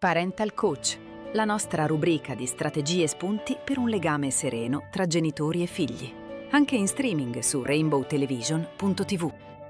Parental Coach, la nostra rubrica di strategie e spunti per un legame sereno tra genitori e figli. Anche in streaming su rainbowtelevision.tv.